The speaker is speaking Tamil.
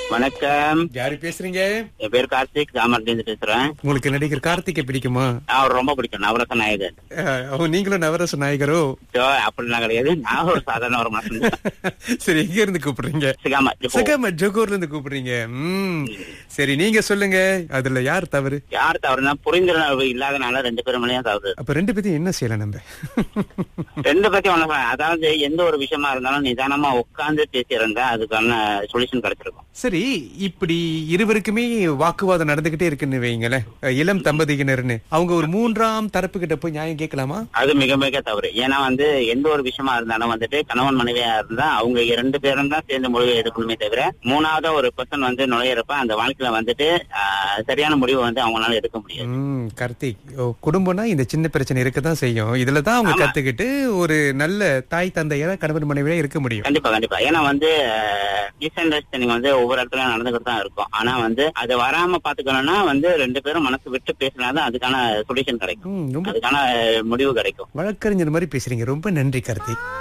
வணக்கம். யாரு பேசுறீங்க? என் பேர் கார்த்திக், ஜாமர்லேருந்து பேசுறேன். உங்களுக்கு நடிகர் கார்த்திகை பிடிக்குமா? அவர் ரொம்ப பிடிக்கும், நவரச நாயகர். நீங்களும் நவரச நாயகரோ? அப்படிலாம் கிடையாது, நான் ஒரு சாதாரண ஒரு மனுஷன். சரி, எங்க இருந்து கூப்பிடுறீங்க? சிகாமா ஜோகூர்ல இருந்து கூப்பிடுறீங்க. சரி, நீங்க சொல்லுங்க, அதுல யார் தவறு? யார் தவறுனா புரிந்துணர்வு இல்லாதனால ரெண்டு பேரும் மேலேயும் தவறு. அப்ப ரெண்டு பேத்தையும் என்ன செய்யலாம் நம்ம? ரெண்டு பேத்தையும் ஒண்ணு, அதாவது எந்த ஒரு விஷயமா இருந்தாலும் நிதானமா உட்கார்ந்து பேசியிருந்தா அதுக்கான சொல்யூஷன் கிடைச்சிருக்கும். சரி, இப்படி இருவருக்குமே வாக்குவாதம் நடந்துகிட்டே இருக்குன்னு வைங்களேன், இளம் தம்பதியினர்னு, அவங்க ஒரு மூன்றாம் தரப்பு கிட்ட போய் நியாயம் கேட்கலாமா? அது மிக மிக தவறு. ஏன்னா எந்த ஒரு விஷயமா இருந்தாலும் கணவன் மனைவியா இருந்தா அவங்க இரண்டு பேரும் தான் சேர்ந்து முடிவு எடுக்கணுமே தவிர மூணாவதா ஒரு பர்சன் நுழையிறப்ப அந்த வாழ்க்கையில சரியான முடிவு அவங்களால எடுக்க முடியாது. கார்த்திக், குடும்பம்னா இந்த சின்ன பிரச்சனை இருக்கதான் செய்யும். இதுலதான் அவங்க கத்துக்கிட்டு ஒரு நல்ல தாய் தந்தையரா கணவன் மனைவியா இருக்க முடியும். கண்டிப்பா கண்டிப்பா. ஏன்னா மிஸ் அண்டர்ஸ்டாண்டிங் ஒவ்வொரு இடத்துல நடந்துகிட்டு தான் இருக்கும். ஆனா அது வராம பாத்துக்கணும்னா ரெண்டு பேரும் மனசு விட்டு பேசினாதான் அதுக்கான சொல்யூஷன் கிடைக்கும், அதுக்கான முடிவு கிடைக்கும். வழக்கறிஞர் மாதிரி பேசுறீங்க. ரொம்ப நன்றி கார்த்திக்.